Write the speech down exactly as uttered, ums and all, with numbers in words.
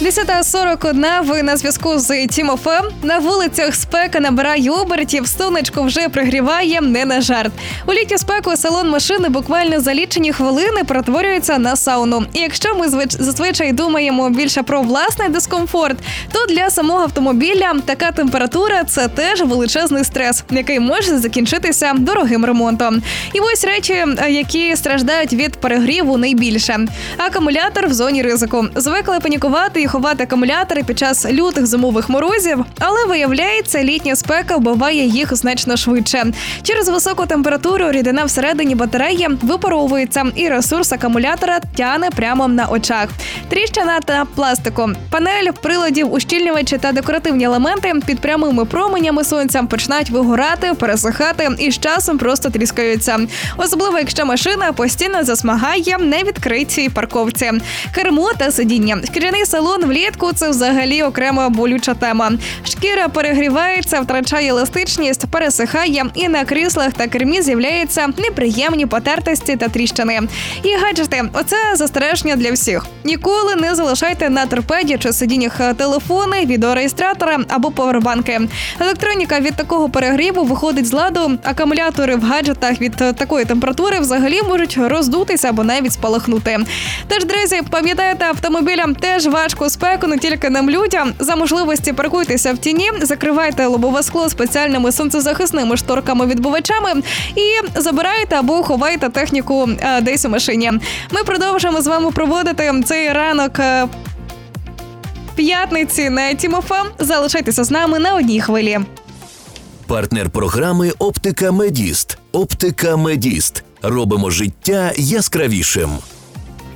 десята сорок один, ви на зв'язку з Тім еф ем. На вулицях спека набирає обертів, сонечко вже пригріває, не на жарт. У літню спеку салон машини буквально за лічені хвилини перетворюється на сауну. І якщо ми зазвичай думаємо більше про власний дискомфорт, то для самого автомобіля така температура – це теж величезний стрес, який може закінчитися дорогим ремонтом. І ось речі, які страждають від перегріву найбільше. Акумулятор в зоні ризику. Звикли панікувати і ховати акумулятори під час лютих зимових морозів, але виявляється, літня спека вбиває їх значно швидше. Через високу температуру рідина всередині батареї випаровується, і ресурс акумулятора тяне прямо на очах. Тріщина та пластику. Панель, приладів, ущільнювачі та декоративні елементи під прямими променями сонця починають вигорати, пересихати і з часом просто тріскаються. Особливо, якщо машина постійно засмагає на відкритій парковці. Кермо та сидіння. Шкіряний салон влітку – це взагалі окрема болюча тема. Шкіра перегрівається, втрачає еластичність, пересихає, і на кріслах та кермі з'являються неприємні потертості та тріщини. І гаджети – оце застереження для всіх. Ніколи не залишайте на торпеді чи сидіннях телефони, відеореєстратори або повербанки. Електроніка від такого перегріву виходить з ладу, акумулятори в гаджетах від такої температури взагалі можуть роздутися або навіть спалахнути. Тож, друзі, пам'ятайте, автомобілям теж важко спеку, не тільки нам людям. За можливості паркуйтеся в тіні, закривайте лобове скло спеціальними сонцезахисними шторками-відбивачами і забирайте або ховайте техніку а, десь у машині. Ми продовжуємо з вами проводити цей ранок а, п'ятниці на Тім еф ем. Залишайтеся з нами на одній хвилі. Партнер програми «Оптика Медіст». «Оптика Медіст». Робимо життя яскравішим.